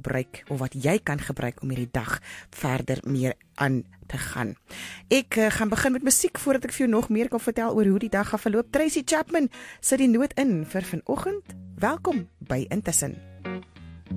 gebruik of wat jy kan gebruik om hierdie dag verder meer aan te gaan. Ek gaan begin met musiek voordat ek vir jou nog meer kan vertel oor hoe die dag gaan verloop. Tracy Chapman sit die noot in vir vanoggend. Welkom by Intussen.